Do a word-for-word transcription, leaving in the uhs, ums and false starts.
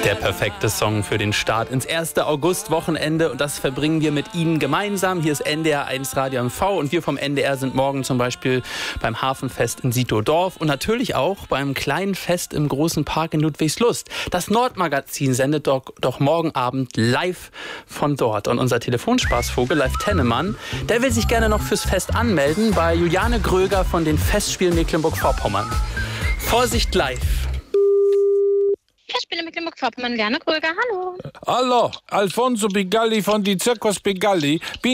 Der perfekte Song für den Start ins erste August-Wochenende und das verbringen wir mit Ihnen gemeinsam. Hier ist N D R eins Radio M V und wir vom N D R sind morgen zum Beispiel beim Hafenfest in Sietodorf und natürlich auch beim kleinen Fest im großen Park in Ludwigslust. Das Nordmagazin sendet doch, doch morgen Abend live von dort. Und unser Telefonspaßvogel, Leif Tennemann, der will sich gerne noch fürs Fest anmelden bei Juliane Gröger von den Festspielen Mecklenburg-Vorpommern. Vorsicht live! Festspiele Mecklenburg-Vorpommern, Juliane Gröger, hallo. Hallo, Alfonso Bigalli von die Zirkus Bigalli.